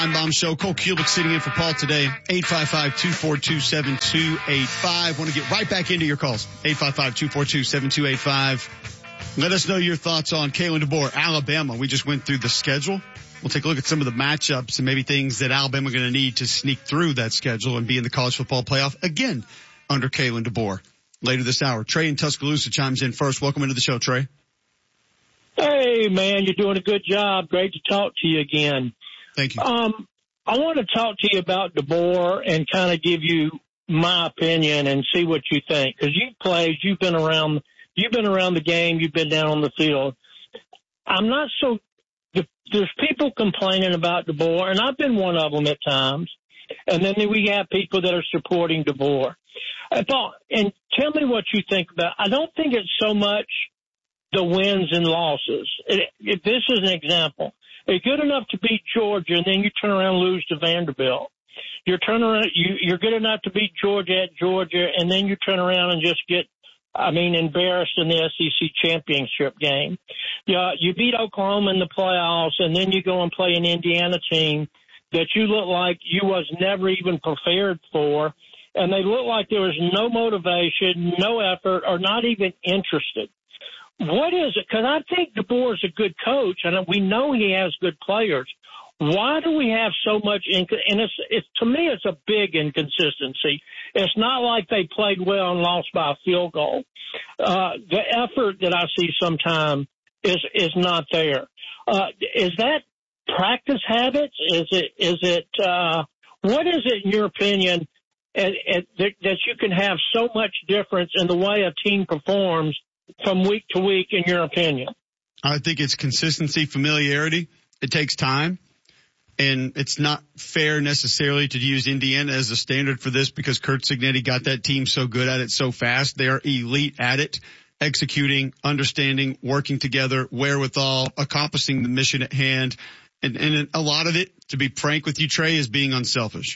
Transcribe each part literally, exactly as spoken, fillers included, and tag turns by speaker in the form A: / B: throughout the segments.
A: Bomb Show. Cole Kubick sitting in for Paul today. eight five five, two four two, seven two eight five. Want to get right back into your calls. eight five five, two four two, seven two eight five. Let us know your thoughts on Kalen DeBoer, Alabama. We just went through the schedule. We'll take a look at some of the matchups and maybe things that Alabama are going to need to sneak through that schedule and be in the college football playoff again under Kalen DeBoer later this hour. Trey in Tuscaloosa chimes in first. Welcome into the show, Trey.
B: Hey, man, you're doing a good job. Great to talk to you again.
A: Thank you.
B: Um, I want to talk to you about DeBoer and kind of give you my opinion and see what you think. Because you've played, you've been around, you've been around the game, you've been down on the field. I'm not so. There's people complaining about DeBoer, and I've been one of them at times. And then we have people that are supporting DeBoer. I thought, and tell me what you think about. I don't think it's so much the wins and losses. It, it, this is an example. They're good enough to beat Georgia, and then you turn around and lose to Vanderbilt. You're turn around, you, you're good enough to beat Georgia at Georgia, and then you turn around and just get, I mean, embarrassed in the S E C championship game. Yeah, you beat Oklahoma in the playoffs, and then you go and play an Indiana team that you look like you was never even prepared for, and they look like there was no motivation, no effort, or not even interested. What is it? Because I think DeBoer is a good coach, and we know he has good players. Why do we have so much inc- – and it's, it's to me it's a big inconsistency. It's not like they played well and lost by a field goal. Uh, the effort that I see sometimes is is not there. Uh, is that practice habits? Is it is it uh, what is it in your opinion at, at, that, that you can have so much difference in the way a team performs from week to week, in your opinion?
A: I think it's consistency, familiarity. It takes time. And it's not fair necessarily to use Indiana as a standard for this because Curt Cignetti got that team so good at it so fast. They are elite at it, executing, understanding, working together, wherewithal, accomplishing the mission at hand. And, and a lot of it, to be frank with you, Trey, is being unselfish.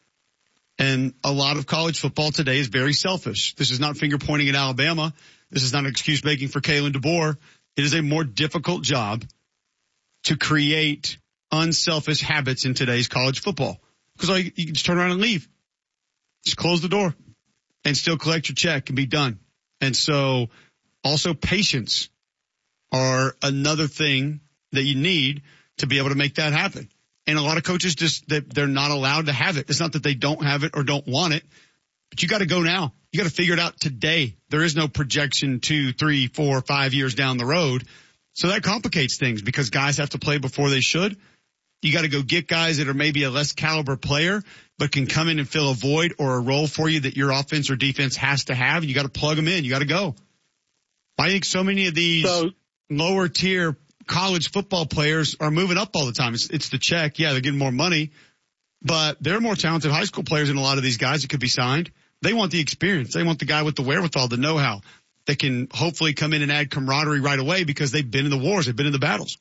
A: And a lot of college football today is very selfish. This is not finger pointing at Alabama. This is not an excuse making for Kalen DeBoer. It is a more difficult job to create unselfish habits in today's college football. Because you, you can just turn around and leave. Just close the door and still collect your check and be done. And so also patience are another thing that you need to be able to make that happen. And a lot of coaches just, they're not allowed to have it. It's not that they don't have it or don't want it, but you got to go now. You got to figure it out today. There is no projection two, three, four, five years down the road. So that complicates things because guys have to play before they should. You got to go get guys that are maybe a less caliber player, but can come in and fill a void or a role for you that your offense or defense has to have. You got to plug them in. You got to go. I think so many of these so, lower tier college football players are moving up all the time. It's, it's the check. Yeah, they're getting more money, but they're more talented high school players than a lot of these guys that could be signed. They want the experience. They want the guy with the wherewithal, the know-how that can hopefully come in and add camaraderie right away because they've been in the wars. They've been in the battles.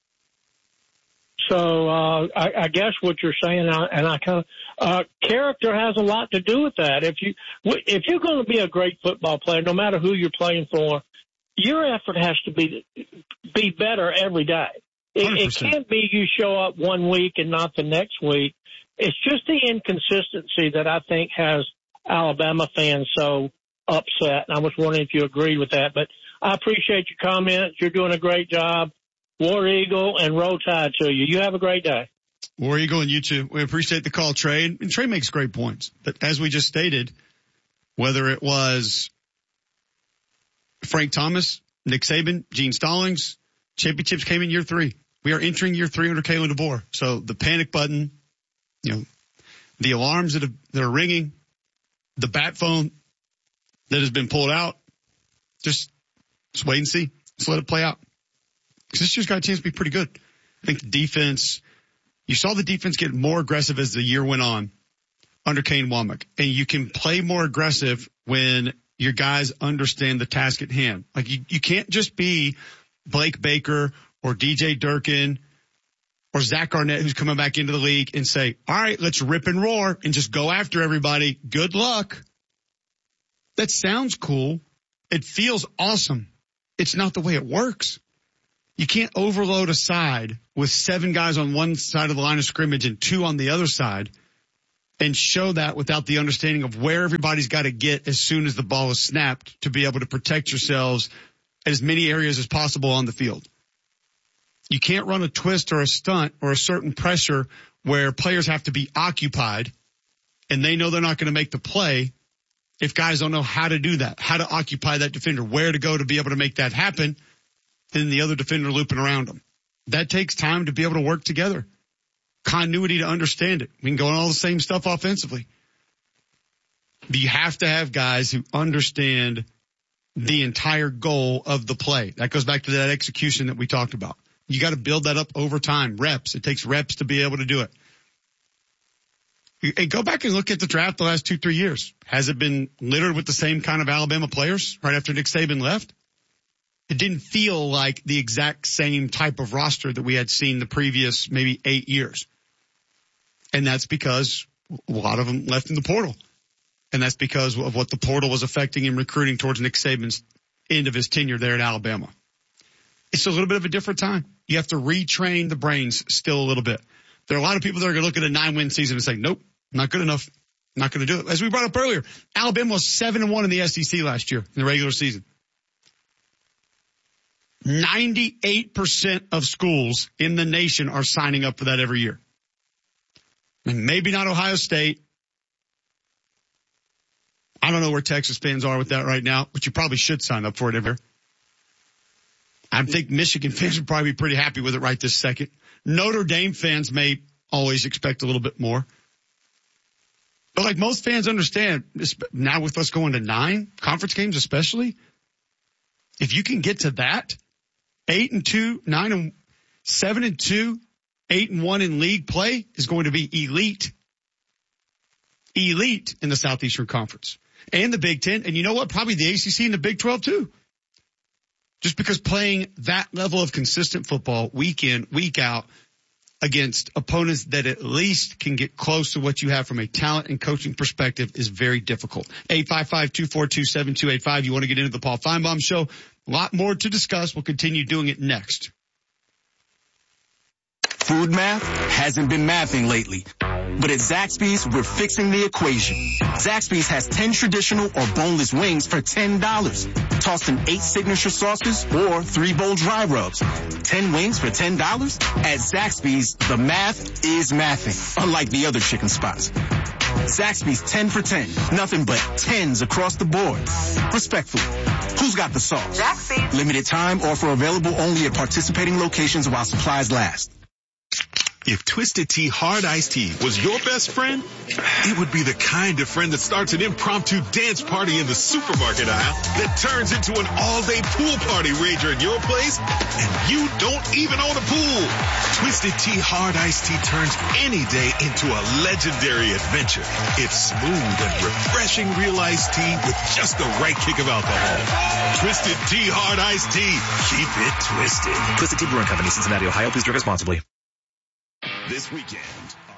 B: So uh, I, I guess what you're saying, and I kind of uh, character has a lot to do with that. If you if you're going to be a great football player, no matter who you're playing for, your effort has to be be better every day. It, it can't be you show up one week and not the next week. It's just the inconsistency that I think has Alabama fans so upset. And I was wondering if you agreed with that. But I appreciate your comments. You're doing a great job. War Eagle and Roll Tide to you. You have a great day.
A: War Eagle and you too. We appreciate the call, Trey. And Trey makes great points. But as we just stated, whether it was Frank Thomas, Nick Saban, Gene Stallings, championships came in year three. We are entering year three under Kalen DeBoer. So the panic button, you know, the alarms that, have, that are ringing, the bat phone that has been pulled out, just, just wait and see. Just let it play out. Because this year's got a chance to be pretty good. I think the defense, you saw the defense get more aggressive as the year went on under Kane Womack. And you can play more aggressive when your guys understand the task at hand. Like you, you can't just be Blake Baker or D J Durkin or Zach Arnett who's coming back into the league and say, all right, let's rip and roar and just go after everybody. Good luck. That sounds cool. It feels awesome. It's not the way it works. You can't overload a side with seven guys on one side of the line of scrimmage and two on the other side and show that without the understanding of where everybody's got to get as soon as the ball is snapped to be able to protect yourselves in as many areas as possible on the field. You can't run a twist or a stunt or a certain pressure where players have to be occupied and they know they're not going to make the play if guys don't know how to do that, how to occupy that defender, where to go to be able to make that happen, and the other defender looping around them. That takes time to be able to work together. Continuity to understand it. We can go on all the same stuff offensively. But you have to have guys who understand the entire goal of the play. That goes back to that execution that we talked about. You got to build that up over time, reps. It takes reps to be able to do it. And go back and look at the draft the last two, three years. Has it been littered with the same kind of Alabama players right after Nick Saban left? It didn't feel like the exact same type of roster that we had seen the previous maybe eight years. And that's because a lot of them left in the portal. And that's because of what the portal was affecting in recruiting towards Nick Saban's end of his tenure there at Alabama. It's a little bit of a different time. You have to retrain the brains still a little bit. There are a lot of people that are going to look at a nine-win season and say, nope, not good enough. Not going to do it. As we brought up earlier, Alabama was seven and one in the S E C last year in the regular season. ninety-eight percent of schools in the nation are signing up for that every year. And maybe not Ohio State. I don't know where Texas fans are with that right now, but you probably should sign up for it every year. I think Michigan fans would probably be pretty happy with it right this second. Notre Dame fans may always expect a little bit more. But like most fans understand, now with us going to nine conference games especially, if you can get to that, eight and two, nine and seven and two, eight and one in league play is going to be elite. Elite in the Southeastern Conference and the Big Ten. And you know what? Probably the A C C and the Big twelve too. Just because playing that level of consistent football week in, week out against opponents that at least can get close to what you have from a talent and coaching perspective is very difficult. eight five five, two four two, seven two eight five. You want to get into the Paul Feinbaum Show? A lot more to discuss. We'll continue doing it next.
C: Food math hasn't been mathing lately. But at Zaxby's, we're fixing the equation. Zaxby's has ten traditional or boneless wings for ten dollars. Tossed in eight signature sauces or three bold dry rubs. ten wings for ten dollars? At Zaxby's, the math is mathing, unlike the other chicken spots. Zaxby's ten for ten. Nothing but tens across the board. Respectfully, who's got the sauce?
D: Zaxby's.
C: Limited time offer available only at participating locations while supplies last.
E: If Twisted Tea Hard Iced Tea was your best friend, it would be the kind of friend that starts an impromptu dance party in the supermarket aisle that turns into an all-day pool party rager at your place, and you don't even own a pool. Twisted Tea Hard Iced Tea turns any day into a legendary adventure. It's smooth and refreshing real iced tea with just the right kick of alcohol. Twisted Tea Hard Iced Tea. Keep it twisted.
F: Twisted Tea Brewing Company, Cincinnati, Ohio. Please drink responsibly.
E: This weekend,